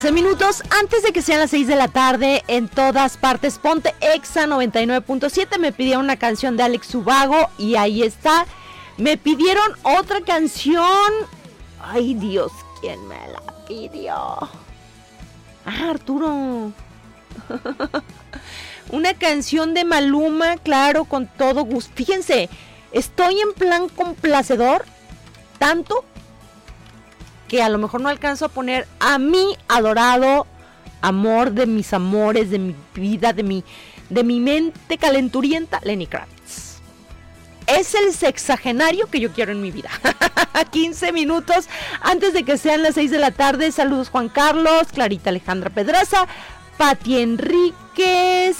Minutos antes de que sean las 6 de la tarde, en todas partes, ponte Exa 99.7. Me pidieron una canción de Alex Ubago y ahí está. Me pidieron otra canción. Ay, Dios, ¿quién me la pidió? Arturo. Una canción de Maluma, claro, con todo gusto. Fíjense, estoy en plan complacedor, tanto que a lo mejor no alcanzo a poner a mi adorado amor de mis amores, de mi vida, de mi mente calenturienta, Lenny Kravitz. Es el sexagenario que yo quiero en mi vida. 15 minutos antes de que sean las 6 de la tarde. Saludos Juan Carlos, Clarita Alejandra Pedraza, Pati Enríquez.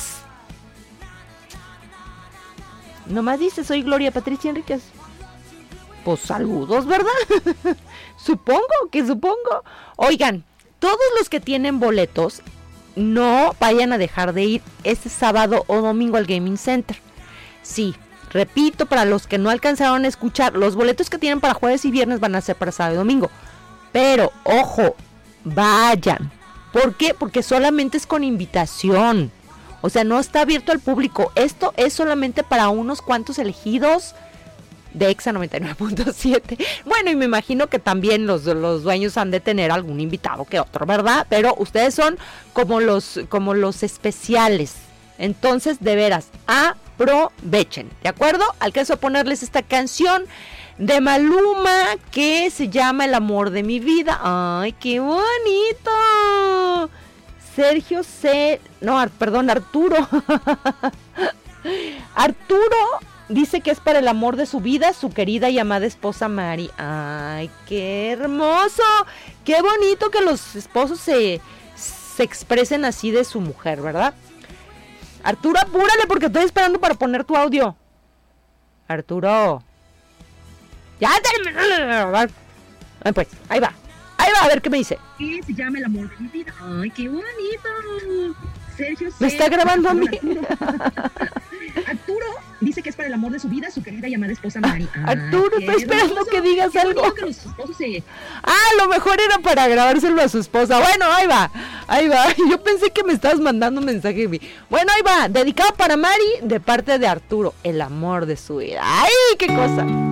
Nomás dice, soy Gloria Patricia Enríquez. Pues saludos, ¿verdad? Supongo. Oigan, todos los que tienen boletos, no vayan a dejar de ir este sábado o domingo al Gaming Center. Sí, repito, para los que no alcanzaron a escuchar, los boletos que tienen para jueves y viernes van a ser para sábado y domingo. Pero, ojo, vayan. ¿Por qué? Porque solamente es con invitación. O sea, no está abierto al público. Esto es solamente para unos cuantos elegidos de Exa 99.7. Bueno, y me imagino que también los dueños han de tener algún invitado que otro, ¿verdad? Pero ustedes son como los especiales. Entonces, de veras, aprovechen, ¿de acuerdo? Alcanzo a ponerles esta canción de Maluma que se llama El amor de mi vida. ¡Ay, qué bonito! Arturo. Arturo dice que es para el amor de su vida, su querida y amada esposa Mari. ¡Ay, qué hermoso! ¡Qué bonito que los esposos se expresen así de su mujer, ¿verdad? Arturo, apúrale porque estoy esperando para poner tu audio. Arturo. Ya terminó. Pues, ahí va, a ver qué me dice. ¿Qué se llama El amor de mi vida? ¡Ay, qué bonito! Sergio me está grabando a mí. Arturo dice que es para el amor de su vida, su querida y amada esposa Mari. Arturo, estoy esperando que digas algo. Que los esposos a lo mejor era para grabárselo a su esposa. Bueno, ahí va. Yo pensé que me estabas mandando un mensaje. Bueno, ahí va. Dedicado para Mari de parte de Arturo. El amor de su vida. ¡Ay, qué cosa!